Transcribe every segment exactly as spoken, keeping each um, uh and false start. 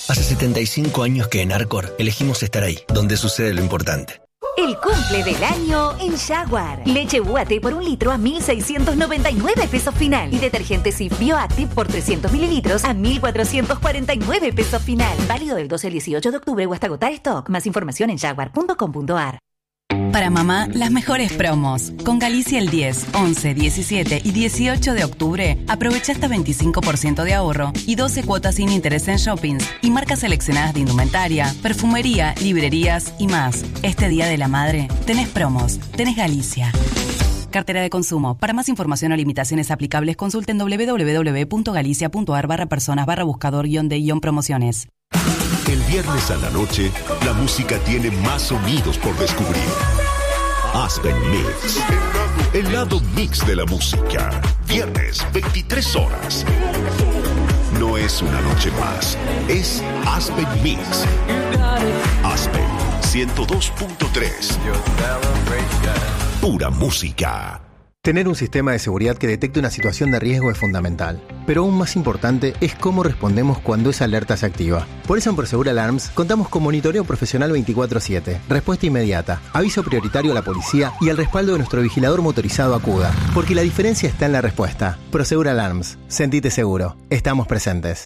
Hace setenta y cinco años que en Arcor elegimos estar ahí, donde sucede lo importante. El cumple del año en Jaguar. Leche U A T por un litro a mil seiscientos noventa y nueve pesos final. Y detergente Cif Bioactive por trescientos mililitros a mil cuatrocientos cuarenta y nueve pesos final. Válido del doce al dieciocho de octubre o hasta agotar stock. Más información en jaguar punto com punto a r. Para mamá, las mejores promos. Con Galicia el diez, once, diecisiete y dieciocho de octubre, aprovecha hasta veinticinco por ciento de ahorro y doce cuotas sin interés en shoppings y marcas seleccionadas de indumentaria, perfumería, librerías y más. Este Día de la Madre, tenés promos, tenés Galicia. Cartera de consumo. Para más información o limitaciones aplicables, consulten doble u doble u doble u punto galicia punto a r barra personas barra buscador guión de guión promociones. El viernes a la noche, la música tiene más sonidos por descubrir. Aspen Mix. El lado mix de la música. Viernes, veintitrés horas. No es una noche más. Es Aspen Mix. Aspen ciento dos punto tres. Pura música. Tener un sistema de seguridad que detecte una situación de riesgo es fundamental. Pero aún más importante es cómo respondemos cuando esa alerta se activa. Por eso en Prosegur Alarms contamos con monitoreo profesional veinticuatro siete, respuesta inmediata, aviso prioritario a la policía y el respaldo de nuestro vigilador motorizado Acuda. Porque la diferencia está en la respuesta. Prosegur Alarms. Sentite seguro. Estamos presentes.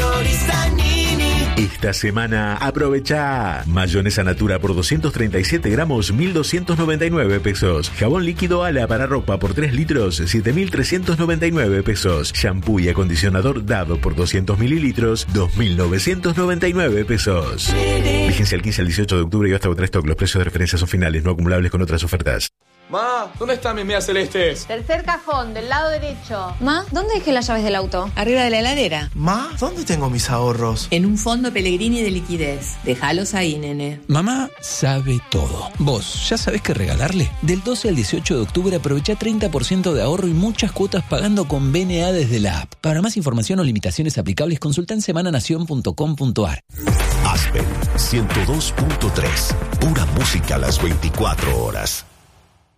Esta semana aprovecha mayonesa Natura por doscientos treinta y siete gramos, mil doscientos noventa y nueve pesos. Jabón líquido Ala para ropa por tres litros, siete mil trescientos noventa y nueve pesos. Shampoo y acondicionador Dado por doscientos mililitros, dos mil novecientos noventa y nueve pesos. Vigencia el quince al dieciocho de octubre y hasta otra stock. Los precios de referencia son finales, no acumulables con otras ofertas. Ma, ¿dónde están mis medias celestes? Tercer cajón, del lado derecho. Ma, ¿dónde dejé las llaves del auto? Arriba de la heladera. Ma, ¿dónde tengo mis ahorros? En un fondo Pellegrini de liquidez. Déjalos ahí, nene. Mamá sabe todo. ¿Vos ya sabés qué regalarle? Del doce al dieciocho de octubre aprovecha treinta por ciento de ahorro y muchas cuotas pagando con B N A desde la app. Para más información o limitaciones aplicables, consulta en semana nación punto com punto a r. Aspen ciento dos punto tres. Pura música a las veinticuatro horas.